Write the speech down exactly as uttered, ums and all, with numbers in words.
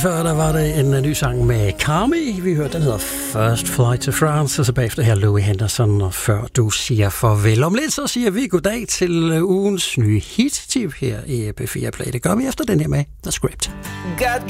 Før der var det en ny sang med Carmi. Vi hørte, den hedder First Flight to France, og så bagefter her Louis Henderson, og Før du siger farvel. Om lidt så siger vi goddag til ugens nye hit-tip her i P fire Play. Det gør vi efter den her med The Script. Got